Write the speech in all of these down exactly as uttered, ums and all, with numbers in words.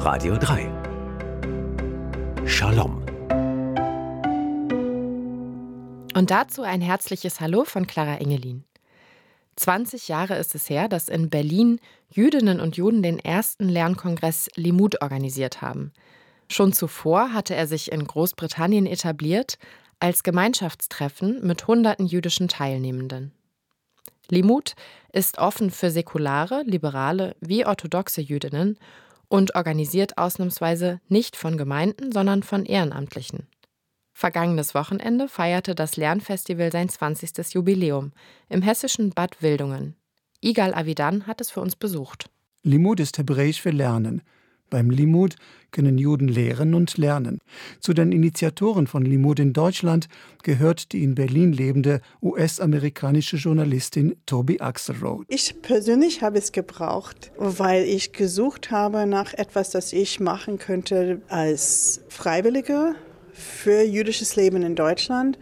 Radio drei. Shalom. Und dazu ein herzliches Hallo von Clara Engelin. zwanzig Jahre ist es her, dass in Berlin Jüdinnen und Juden den ersten Lernkongress Limud organisiert haben. Schon zuvor hatte er sich in Großbritannien etabliert als Gemeinschaftstreffen mit hunderten jüdischen Teilnehmenden. Limud ist offen für säkulare, liberale wie orthodoxe Jüdinnen und organisiert ausnahmsweise nicht von Gemeinden, sondern von Ehrenamtlichen. Vergangenes Wochenende feierte das Lernfestival sein zwanzigstes Jubiläum im hessischen Bad Wildungen. Igal Avidan hat es für uns besucht. Limud ist hebräisch für Lernen. Beim Limud können Juden lehren und lernen. Zu den Initiatoren von Limud in Deutschland gehört die in Berlin lebende U S-amerikanische Journalistin Toby Axelrod. Ich persönlich habe es gebraucht, weil ich gesucht habe nach etwas, das ich machen könnte als Freiwillige für jüdisches Leben in Deutschland.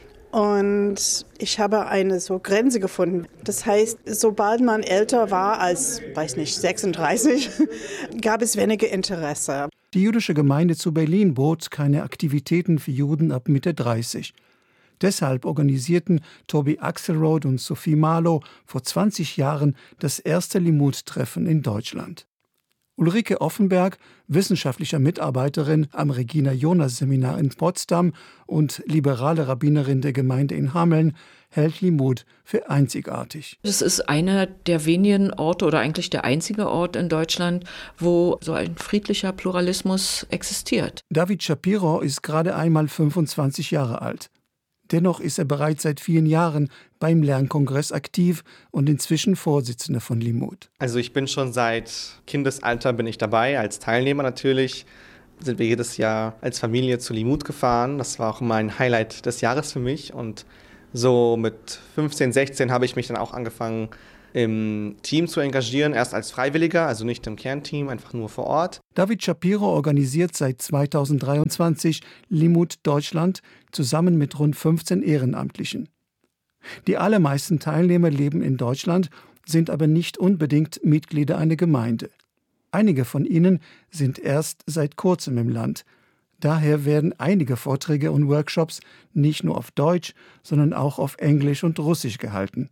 Und ich habe eine so Grenze gefunden. Das heißt, sobald man älter war als, weiß nicht, sechsunddreißig, gab es weniger Interesse. Die jüdische Gemeinde zu Berlin bot keine Aktivitäten für Juden ab Mitte dreißig. Deshalb organisierten Toby Axelrod und Sophie Marlow vor zwanzig Jahren das erste Limud-Treffen in Deutschland. Ulrike Offenberg, wissenschaftlicher Mitarbeiterin am Regina-Jonas-Seminar in Potsdam und liberale Rabbinerin der Gemeinde in Hameln, hält Limud für einzigartig. Es ist einer der wenigen Orte oder eigentlich der einzige Ort in Deutschland, wo so ein friedlicher Pluralismus existiert. David Shapiro ist gerade einmal fünfundzwanzig Jahre alt. Dennoch ist er bereits seit vielen Jahren beim Lernkongress aktiv und inzwischen Vorsitzender von Limud. Also ich bin schon seit Kindesalter bin ich dabei, als Teilnehmer natürlich. Sind wir jedes Jahr als Familie zu Limud gefahren. Das war auch immer ein Highlight des Jahres für mich. Und so mit fünfzehn, sechzehn habe ich mich dann auch angefangen, im Team zu engagieren, erst als Freiwilliger, also nicht im Kernteam, einfach nur vor Ort. David Shapiro organisiert seit zweitausenddreiundzwanzig Limud Deutschland zusammen mit rund fünfzehn Ehrenamtlichen. Die allermeisten Teilnehmer leben in Deutschland, sind aber nicht unbedingt Mitglieder einer Gemeinde. Einige von ihnen sind erst seit kurzem im Land. Daher werden einige Vorträge und Workshops nicht nur auf Deutsch, sondern auch auf Englisch und Russisch gehalten.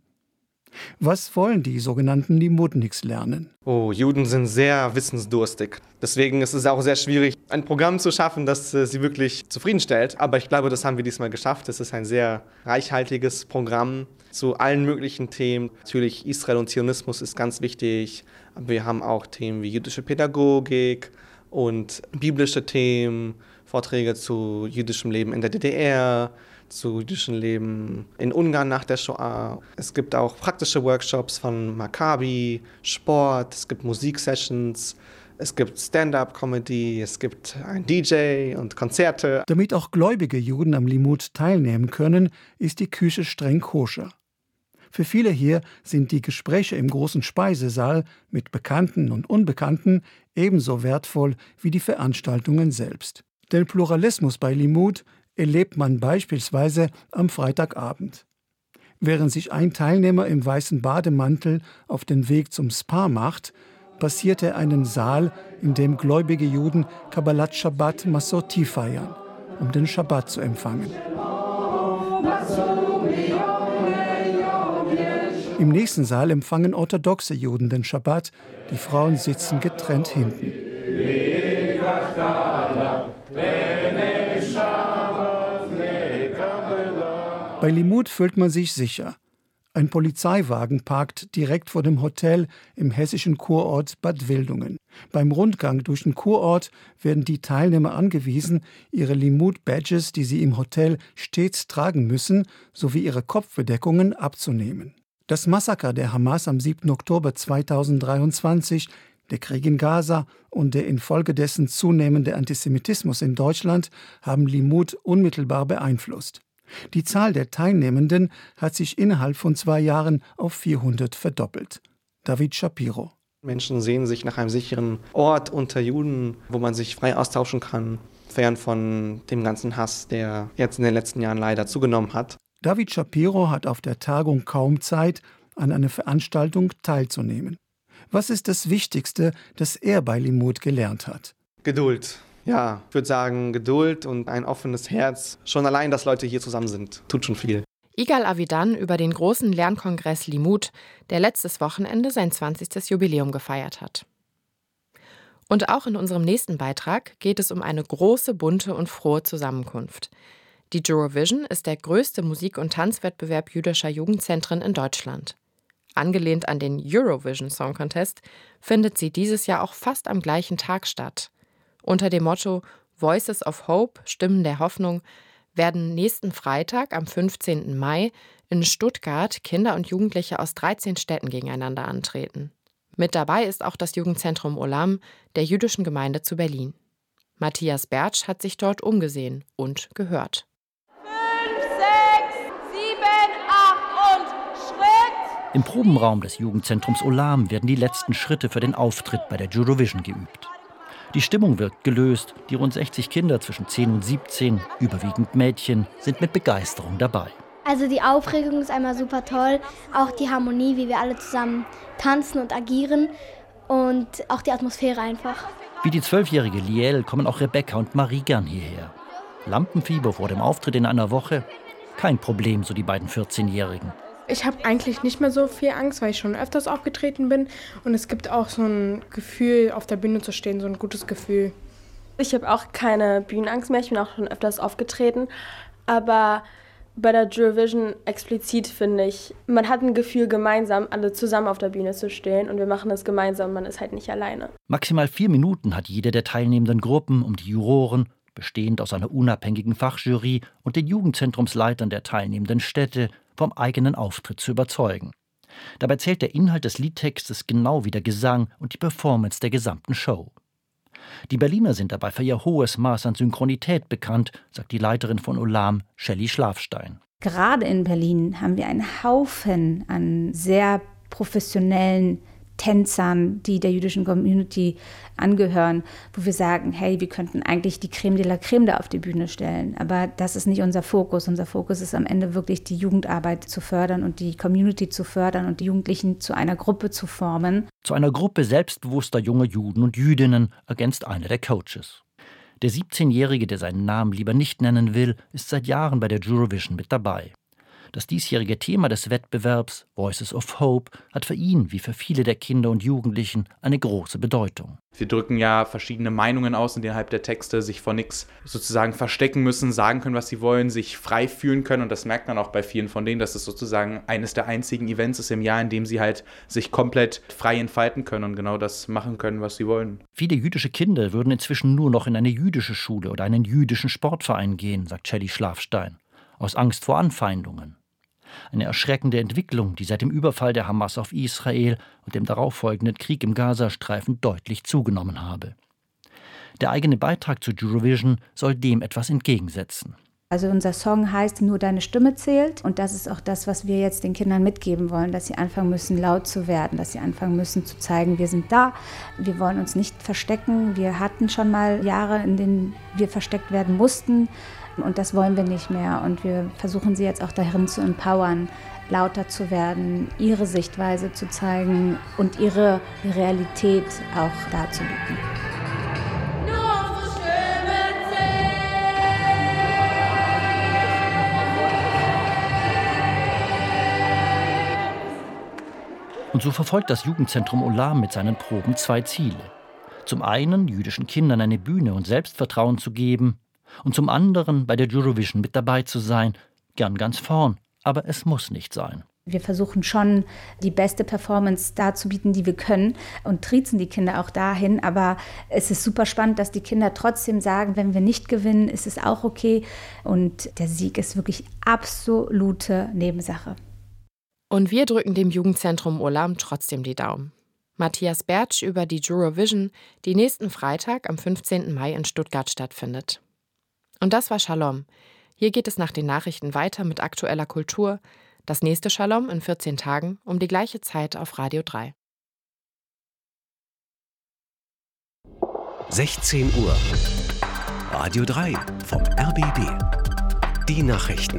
Was wollen die sogenannten Limudniks lernen? Oh, Juden sind sehr wissensdurstig. Deswegen ist es auch sehr schwierig, ein Programm zu schaffen, das äh, sie wirklich zufriedenstellt. Aber ich glaube, das haben wir diesmal geschafft. Es ist ein sehr reichhaltiges Programm zu allen möglichen Themen. Natürlich Israel und Zionismus ist ganz wichtig. Aber wir haben auch Themen wie jüdische Pädagogik und biblische Themen, Vorträge zu jüdischem Leben in der D D R, zu jüdischem Leben in Ungarn nach der Shoah. Es gibt auch praktische Workshops von Maccabi, Sport, es gibt Musiksessions, es gibt Stand-up-Comedy, es gibt ein D J und Konzerte. Damit auch gläubige Juden am Limud teilnehmen können, ist die Küche streng koscher. Für viele hier sind die Gespräche im großen Speisesaal mit Bekannten und Unbekannten ebenso wertvoll wie die Veranstaltungen selbst. Den Pluralismus bei Limud erlebt man beispielsweise am Freitagabend. Während sich ein Teilnehmer im weißen Bademantel auf den Weg zum Spa macht, passiert er einen Saal, in dem gläubige Juden Kabbalat Shabbat Masorti feiern, um den Schabbat zu empfangen. Im nächsten Saal empfangen orthodoxe Juden den Schabbat, die Frauen sitzen getrennt hinten. Bei Limud fühlt man sich sicher. Ein Polizeiwagen parkt direkt vor dem Hotel im hessischen Kurort Bad Wildungen. Beim Rundgang durch den Kurort werden die Teilnehmer angewiesen, ihre Limud-Badges, die sie im Hotel stets tragen müssen, sowie ihre Kopfbedeckungen abzunehmen. Das Massaker der Hamas am siebten Oktober zweitausenddreiundzwanzig, der Krieg in Gaza und der infolgedessen zunehmende Antisemitismus in Deutschland haben Limud unmittelbar beeinflusst. Die Zahl der Teilnehmenden hat sich innerhalb von zwei Jahren auf vierhundert verdoppelt. David Shapiro. Menschen sehnen sich nach einem sicheren Ort unter Juden, wo man sich frei austauschen kann, fern von dem ganzen Hass, der jetzt in den letzten Jahren leider zugenommen hat. David Shapiro hat auf der Tagung kaum Zeit, an einer Veranstaltung teilzunehmen. Was ist das Wichtigste, das er bei Limud gelernt hat? Geduld. Ja, ich würde sagen Geduld und ein offenes Herz. Schon allein, dass Leute hier zusammen sind, tut schon viel. Igal Avidan über den großen Lernkongress Limud, der letztes Wochenende sein zwanzigstes Jubiläum gefeiert hat. Und auch in unserem nächsten Beitrag geht es um eine große, bunte und frohe Zusammenkunft. Die Eurovision ist der größte Musik- und Tanzwettbewerb jüdischer Jugendzentren in Deutschland. Angelehnt an den Eurovision Song Contest findet sie dieses Jahr auch fast am gleichen Tag statt. Unter dem Motto Voices of Hope, Stimmen der Hoffnung, werden nächsten Freitag am fünfzehnten Mai in Stuttgart Kinder und Jugendliche aus dreizehn Städten gegeneinander antreten. Mit dabei ist auch das Jugendzentrum Olam der jüdischen Gemeinde zu Berlin. Matthias Bertsch hat sich dort umgesehen und gehört. Fünf, sechs, sieben, acht und Schritt! Im Probenraum des Jugendzentrums Olam werden die letzten Schritte für den Auftritt bei der Eurovision geübt. Die Stimmung wirkt gelöst. Die rund sechzig Kinder zwischen zehn und siebzehn, überwiegend Mädchen, sind mit Begeisterung dabei. Also die Aufregung ist einmal super toll, auch die Harmonie, wie wir alle zusammen tanzen und agieren und auch die Atmosphäre einfach. Wie die zwölfjährige Liel kommen auch Rebecca und Marie gern hierher. Lampenfieber vor dem Auftritt in einer Woche? Kein Problem, so die beiden vierzehnjährigen. Ich habe eigentlich nicht mehr so viel Angst, weil ich schon öfters aufgetreten bin. Und es gibt auch so ein Gefühl, auf der Bühne zu stehen, so ein gutes Gefühl. Ich habe auch keine Bühnenangst mehr, ich bin auch schon öfters aufgetreten. Aber bei der Eurovision explizit finde ich, man hat ein Gefühl, gemeinsam alle zusammen auf der Bühne zu stehen. Und wir machen das gemeinsam, man ist halt nicht alleine. Maximal vier Minuten hat jede der teilnehmenden Gruppen, um die Juroren, bestehend aus einer unabhängigen Fachjury und den Jugendzentrumsleitern der teilnehmenden Städte, vom eigenen Auftritt zu überzeugen. Dabei zählt der Inhalt des Liedtextes genau wie der Gesang und die Performance der gesamten Show. Die Berliner sind dabei für ihr hohes Maß an Synchronität bekannt, sagt die Leiterin von Olam, Shelley Schlafstein. Gerade in Berlin haben wir einen Haufen an sehr professionellen Tänzern, die der jüdischen Community angehören, wo wir sagen, hey, wir könnten eigentlich die Creme de la Creme da auf die Bühne stellen. Aber das ist nicht unser Fokus. Unser Fokus ist am Ende wirklich, die Jugendarbeit zu fördern und die Community zu fördern und die Jugendlichen zu einer Gruppe zu formen. Zu einer Gruppe selbstbewusster junger Juden und Jüdinnen, ergänzt einer der Coaches. Der siebzehnjährige, der seinen Namen lieber nicht nennen will, ist seit Jahren bei der Eurovision mit dabei. Das diesjährige Thema des Wettbewerbs, Voices of Hope, hat für ihn, wie für viele der Kinder und Jugendlichen, eine große Bedeutung. Wir drücken ja verschiedene Meinungen aus innerhalb der Texte, sich vor nichts sozusagen verstecken müssen, sagen können, was sie wollen, sich frei fühlen können. Und das merkt man auch bei vielen von denen, dass es sozusagen eines der einzigen Events ist im Jahr, in dem sie halt sich komplett frei entfalten können und genau das machen können, was sie wollen. Viele jüdische Kinder würden inzwischen nur noch in eine jüdische Schule oder einen jüdischen Sportverein gehen, sagt Shelley Schlafstein, aus Angst vor Anfeindungen. Eine erschreckende Entwicklung, die seit dem Überfall der Hamas auf Israel und dem darauffolgenden Krieg im Gazastreifen deutlich zugenommen habe. Der eigene Beitrag zur Eurovision soll dem etwas entgegensetzen. Also unser Song heißt "Nur deine Stimme zählt" und das ist auch das, was wir jetzt den Kindern mitgeben wollen, dass sie anfangen müssen, laut zu werden, dass sie anfangen müssen zu zeigen, wir sind da, wir wollen uns nicht verstecken. Wir hatten schon mal Jahre, in denen wir versteckt werden mussten. Und das wollen wir nicht mehr. Und wir versuchen sie jetzt auch darin zu empowern, lauter zu werden, ihre Sichtweise zu zeigen und ihre Realität auch darzubieten. Und so verfolgt das Jugendzentrum Olam mit seinen Proben zwei Ziele. Zum einen, jüdischen Kindern eine Bühne und Selbstvertrauen zu geben, und zum anderen bei der Eurovision mit dabei zu sein, gern ganz vorn, aber es muss nicht sein. Wir versuchen schon, die beste Performance darzubieten, die wir können und triezen die Kinder auch dahin, aber es ist super spannend, dass die Kinder trotzdem sagen, wenn wir nicht gewinnen, ist es auch okay und der Sieg ist wirklich absolute Nebensache. Und wir drücken dem Jugendzentrum Olam trotzdem die Daumen. Matthias Bertsch über die Eurovision, die nächsten Freitag am fünfzehnten Mai in Stuttgart stattfindet. Und das war Shalom. Hier geht es nach den Nachrichten weiter mit aktueller Kultur. Das nächste Shalom in vierzehn Tagen um die gleiche Zeit auf Radio drei. sechzehn Uhr. Radio drei vom R B B. Die Nachrichten.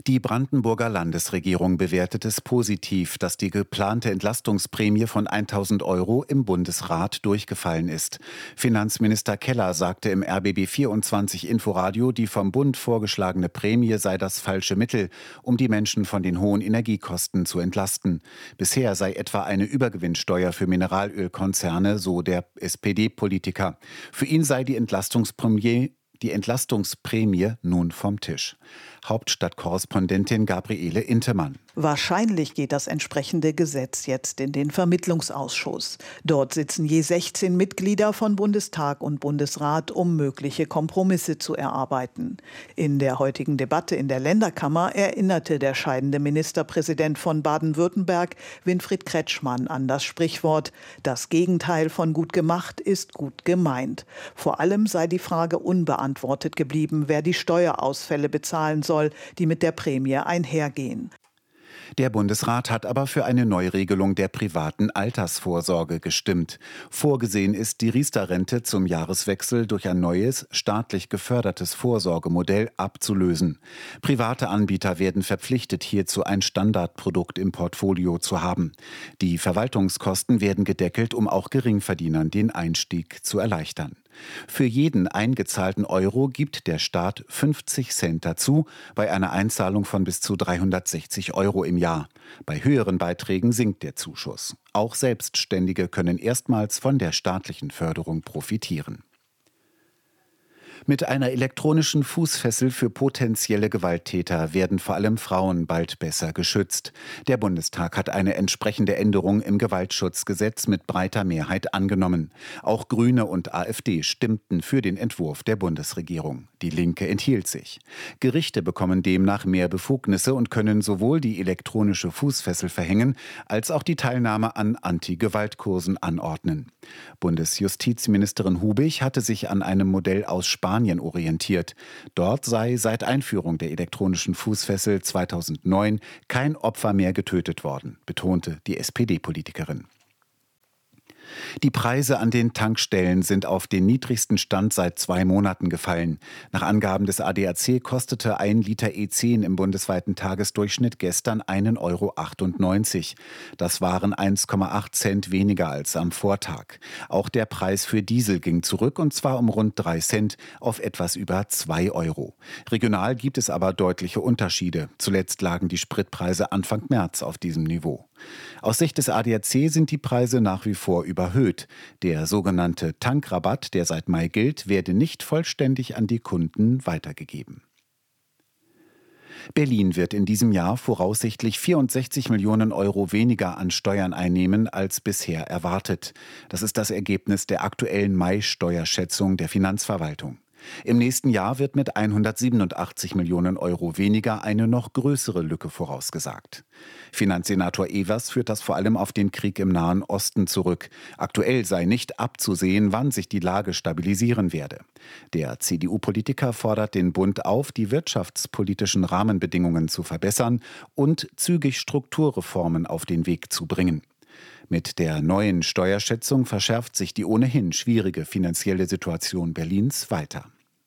Die Brandenburger Landesregierung bewertet es positiv, dass die geplante Entlastungsprämie von tausend Euro im Bundesrat durchgefallen ist. Finanzminister Keller sagte im R B B vierundzwanzig Inforadio, die vom Bund vorgeschlagene Prämie sei das falsche Mittel, um die Menschen von den hohen Energiekosten zu entlasten. Bisher sei etwa eine Übergewinnsteuer für Mineralölkonzerne, so der S P D-Politiker. Für ihn sei die Entlastungsprämie Die Entlastungsprämie nun vom Tisch. Hauptstadtkorrespondentin Gabriele Intemann. Wahrscheinlich geht das entsprechende Gesetz jetzt in den Vermittlungsausschuss. Dort sitzen je sechzehn Mitglieder von Bundestag und Bundesrat, um mögliche Kompromisse zu erarbeiten. In der heutigen Debatte in der Länderkammer erinnerte der scheidende Ministerpräsident von Baden-Württemberg, Winfried Kretschmann, an das Sprichwort: Das Gegenteil von gut gemacht ist gut gemeint. Vor allem sei die Frage unbeantwortet geblieben, wer die Steuerausfälle bezahlen soll, die mit der Prämie einhergehen. Der Bundesrat hat aber für eine Neuregelung der privaten Altersvorsorge gestimmt. Vorgesehen ist, die Riester-Rente zum Jahreswechsel durch ein neues, staatlich gefördertes Vorsorgemodell abzulösen. Private Anbieter werden verpflichtet, hierzu ein Standardprodukt im Portfolio zu haben. Die Verwaltungskosten werden gedeckelt, um auch Geringverdienern den Einstieg zu erleichtern. Für jeden eingezahlten Euro gibt der Staat fünfzig Cent dazu, bei einer Einzahlung von bis zu dreihundertsechzig Euro im Jahr. Bei höheren Beiträgen sinkt der Zuschuss. Auch Selbstständige können erstmals von der staatlichen Förderung profitieren. Mit einer elektronischen Fußfessel für potenzielle Gewalttäter werden vor allem Frauen bald besser geschützt. Der Bundestag hat eine entsprechende Änderung im Gewaltschutzgesetz mit breiter Mehrheit angenommen. Auch Grüne und AfD stimmten für den Entwurf der Bundesregierung. Die Linke enthielt sich. Gerichte bekommen demnach mehr Befugnisse und können sowohl die elektronische Fußfessel verhängen, als auch die Teilnahme an Anti-Gewalt-Kursen anordnen. Bundesjustizministerin Hubig hatte sich an einem Modell aus Spanien orientiert. Dort sei seit Einführung der elektronischen Fußfessel zweitausendneun kein Opfer mehr getötet worden, betonte die S P D-Politikerin. Die Preise an den Tankstellen sind auf den niedrigsten Stand seit zwei Monaten gefallen. Nach Angaben des A D A C kostete ein Liter E zehn im bundesweiten Tagesdurchschnitt gestern einen Euro achtundneunzig. Das waren eins Komma acht Cent weniger als am Vortag. Auch der Preis für Diesel ging zurück, und zwar um rund drei Cent auf etwas über zwei Euro. Regional gibt es aber deutliche Unterschiede. Zuletzt lagen die Spritpreise Anfang März auf diesem Niveau. Aus Sicht des A D A C sind die Preise nach wie vor überhöht. Der sogenannte Tankrabatt, der seit Mai gilt, werde nicht vollständig an die Kunden weitergegeben. Berlin wird in diesem Jahr voraussichtlich vierundsechzig Millionen Euro weniger an Steuern einnehmen als bisher erwartet. Das ist das Ergebnis der aktuellen Mai-Steuerschätzung der Finanzverwaltung. Im nächsten Jahr wird mit hundertsiebenundachtzig Millionen Euro weniger eine noch größere Lücke vorausgesagt. Finanzsenator Evers führt das vor allem auf den Krieg im Nahen Osten zurück. Aktuell sei nicht abzusehen, wann sich die Lage stabilisieren werde. Der C D U-Politiker fordert den Bund auf, die wirtschaftspolitischen Rahmenbedingungen zu verbessern und zügig Strukturreformen auf den Weg zu bringen. Mit der neuen Steuerschätzung verschärft sich die ohnehin schwierige finanzielle Situation Berlins weiter.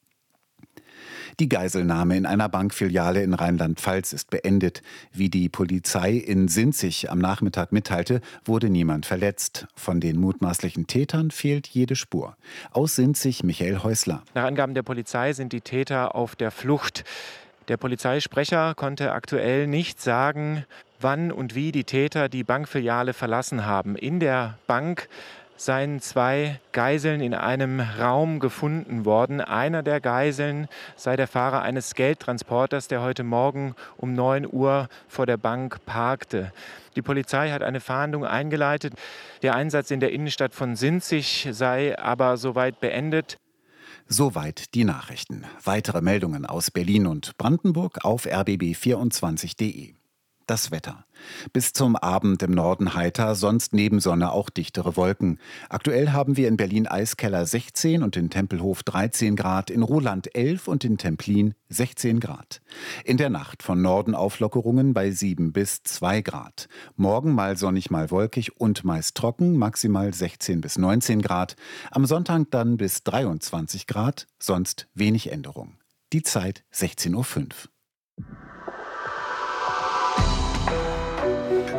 Die Geiselnahme in einer Bankfiliale in Rheinland-Pfalz ist beendet. Wie die Polizei in Sinzig am Nachmittag mitteilte, wurde niemand verletzt. Von den mutmaßlichen Tätern fehlt jede Spur. Aus Sinzig Michael Häusler. Nach Angaben der Polizei sind die Täter auf der Flucht. Der Polizeisprecher konnte aktuell nicht sagen, wann und wie die Täter die Bankfiliale verlassen haben. In der Bank seien zwei Geiseln in einem Raum gefunden worden. Einer der Geiseln sei der Fahrer eines Geldtransporters, der heute Morgen um neun Uhr vor der Bank parkte. Die Polizei hat eine Fahndung eingeleitet. Der Einsatz in der Innenstadt von Sinzig sei aber soweit beendet. Soweit die Nachrichten. Weitere Meldungen aus Berlin und Brandenburg auf r b b vierundzwanzig punkt de. Das Wetter. Bis zum Abend im Norden heiter, sonst neben Sonne auch dichtere Wolken. Aktuell haben wir in Berlin Eiskeller sechzehn und in Tempelhof dreizehn Grad, in Ruhland elf und in Templin sechzehn Grad. In der Nacht von Norden Auflockerungen bei sieben bis zwei Grad. Morgen mal sonnig, mal wolkig und meist trocken, maximal sechzehn bis neunzehn Grad. Am Sonntag dann bis dreiundzwanzig Grad, sonst wenig Änderung. Die Zeit sechzehn Uhr fünf.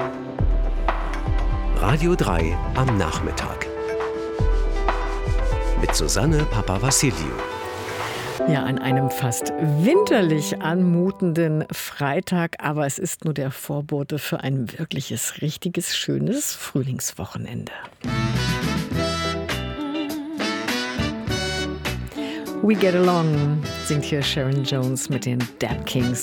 Radio drei am Nachmittag. Mit Susanne Papavassiliou. Ja, an einem fast winterlich anmutenden Freitag, aber es ist nur der Vorbote für ein wirkliches, richtiges, schönes Frühlingswochenende. We Get Along singt hier Sharon Jones mit den Dap Kings.